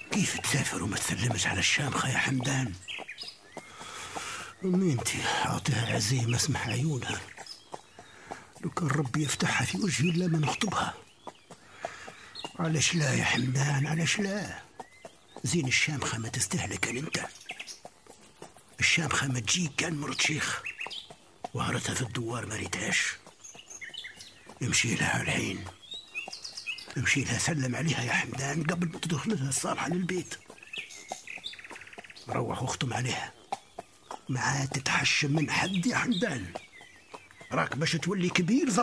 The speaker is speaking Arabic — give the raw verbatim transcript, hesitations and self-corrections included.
كيف تسافر وما تسلمش على الشامخة يا حمدان؟ أمي انت أعطيها عزيمة اسمح عيونها، لو كان ربي يفتحها في وجهي إلا ما نخطبها. علاش لا يا حمدان، علاش لا؟ زين الشامخة ما تستهلك انت، الشامخة ما تجيك كان مرت شيخ وهرتها في الدوار ما ريتهاش. امشي لها الحين، امشي لها سلم عليها يا حمدان قبل ما تدخل لها الصالحة للبيت. روح واختم عليها، ما عاد تتحشم من حد يا حمدان، راك باش تولي كبير